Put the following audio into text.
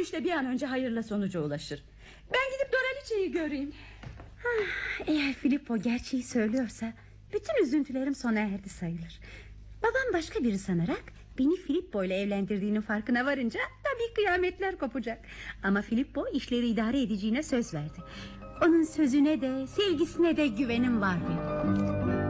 işte bir an önce hayırla sonuca ulaşır. Ben gidip Doraliçe'yi göreyim. Eğer Filippo gerçeği söylüyorsa bütün üzüntülerim sona erdi sayılır. Babam başka biri sanarak beni Filippo ile evlendirdiğinin farkına varınca tabii kıyametler kopacak. Ama Filippo işleri idare edeceğine söz verdi. Onun sözüne de sevgisine de güvenim var benim.